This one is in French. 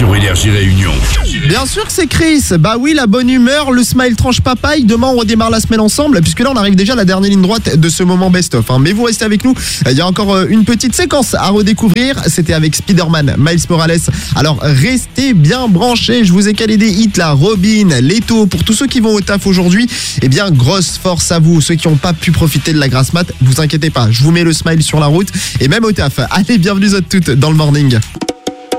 sur Énergie Réunion. Bien sûr que c'est Chris. Bah oui, la bonne humeur, le smile tranche papaye. Demain, on redémarre la semaine ensemble, puisque là, on arrive déjà à la dernière ligne droite de ce moment best-of. Mais vous restez avec nous. Il y a encore une petite séquence à redécouvrir. C'était avec Spider-Man, Miles Morales. Alors, restez bien branchés. Je vous ai calé des hits là. Robin, Leto. Pour tous ceux qui vont au taf aujourd'hui, eh bien, grosse force à vous. Ceux qui n'ont pas pu profiter de la grasse mat, vous inquiétez pas. Je vous mets le smile sur la route et même au taf. Allez, bienvenue à toutes dans le morning.